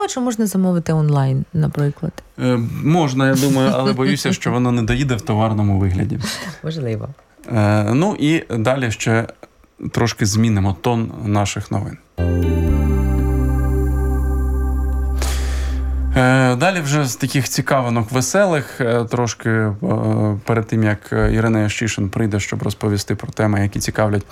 Чи можна замовити онлайн, наприклад? Можна, я думаю, але боюся, що воно не доїде в товарному вигляді. Можливо. Ну і далі ще трошки змінимо тон наших новин. Далі вже з таких цікавинок веселих, трошки перед тим, як Ірина Ящишин прийде, щоб розповісти про теми, які цікавлять